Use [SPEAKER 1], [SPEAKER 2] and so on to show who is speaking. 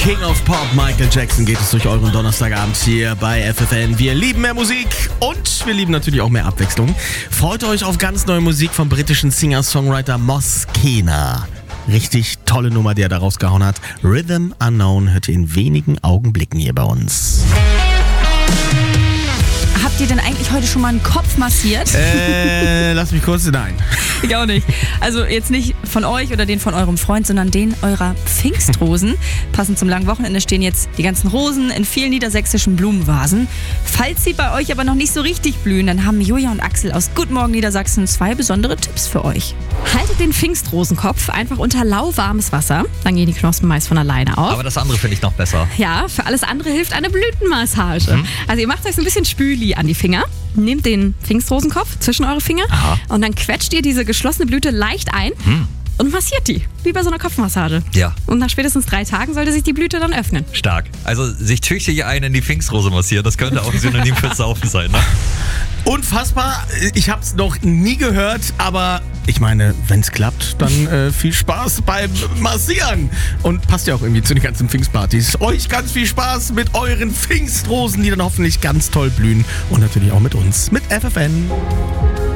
[SPEAKER 1] King of Pop, Michael Jackson, geht es durch euren Donnerstagabend hier bei FFN. Wir lieben mehr Musik und wir lieben natürlich auch mehr Abwechslung. Freut euch auf ganz neue Musik vom britischen Singer-Songwriter Moss Keena. Richtig tolle Nummer, die er da rausgehauen hat. Rhythm Unknown hört ihr in wenigen Augenblicken hier bei uns.
[SPEAKER 2] Habt ihr denn eigentlich heute schon mal einen Kopf massiert?
[SPEAKER 1] Lass mich kurz, nein.
[SPEAKER 2] Ich auch nicht. Also jetzt nicht von euch oder den von eurem Freund, sondern den eurer Pfingstrosen. Passend zum langen Wochenende stehen jetzt die ganzen Rosen in vielen niedersächsischen Blumenvasen. Falls sie bei euch aber noch nicht so richtig blühen, dann haben Julia und Axel aus Guten Morgen Niedersachsen 2 besondere Tipps für euch.
[SPEAKER 3] Haltet den Pfingstrosenkopf einfach unter lauwarmes Wasser. Dann gehen die Knospen meist von alleine auf.
[SPEAKER 4] Aber das andere finde ich noch besser.
[SPEAKER 3] Ja, für alles andere hilft eine Blütenmassage. Also ihr macht euch so ein bisschen Spüli an die Finger. Nehmt den Pfingstrosenkopf zwischen eure Finger.
[SPEAKER 4] Aha.
[SPEAKER 3] Und dann quetscht ihr diese geschlossene Blüte leicht ein und massiert die. Wie bei so einer Kopfmassage.
[SPEAKER 4] Ja.
[SPEAKER 3] Und nach spätestens 3 Tagen sollte sich die Blüte dann öffnen.
[SPEAKER 4] Stark. Also sich tüchtig einen in die Pfingstrose massieren, das könnte auch ein Synonym fürs Saufen sein, ne?
[SPEAKER 1] Unfassbar, ich hab's noch nie gehört, aber ich meine, wenn's klappt, dann viel Spaß beim Massieren. Und passt ja auch irgendwie zu den ganzen Pfingstpartys. Euch ganz viel Spaß mit euren Pfingstrosen, die dann hoffentlich ganz toll blühen. Und natürlich auch mit uns, mit FFN.